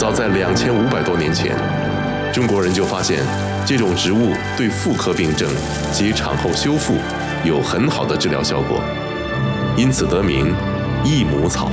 早在2500多年前，中国人就发现这种植物对妇科病症及产后修复有很好的治疗效果，因此得名益母草。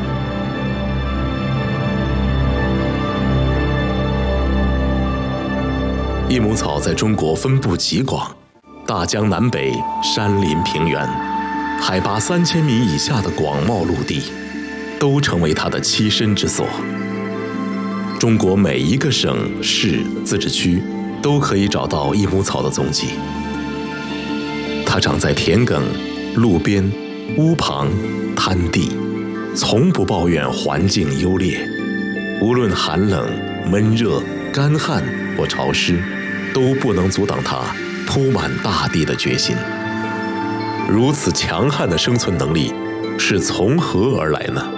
益母草在中国分布极广，大江南北、山林平原、海拔3000米以下的广袤陆地，都成为它的栖身之所。中国每一个省、市、自治区都可以找到益母草的踪迹。它长在田埂、路边、屋旁、滩地，从不抱怨环境优劣，无论寒冷、闷热、干旱或潮湿，都不能阻挡它铺满大地的决心。如此强悍的生存能力是从何而来呢？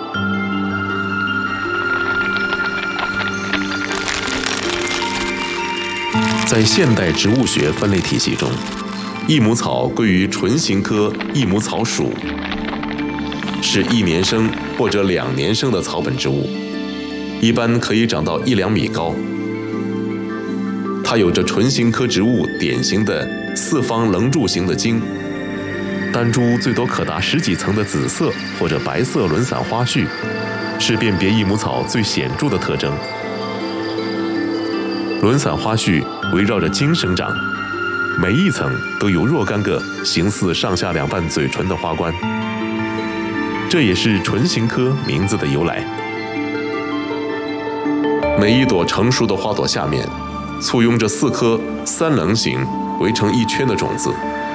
在现代植物学分类体系中，益母草归于唇形科益母草属，是1年生或者2年生的草本植物，一般可以长到1-2米高。它有着唇形科植物典型的四方棱柱形的茎，单株最多可达10几层的紫色或者白色轮伞花序，是辨别益母草最显著的特征。轮伞花序围绕着茎生长，每一层都有若干个形似上下2瓣嘴唇的花冠，这也是唇形科名字的由来。每一朵成熟的花朵下面簇拥着4颗3棱形围成一圈的种子，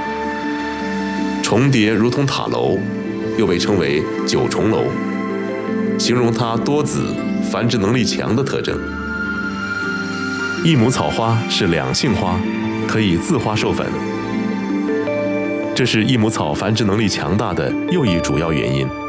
重叠如同塔楼，又被称为9重楼，形容它多子、繁殖能力强的特征。益母草花是两性花，可以自花授粉，这是益母草繁殖能力强大的又一主要原因。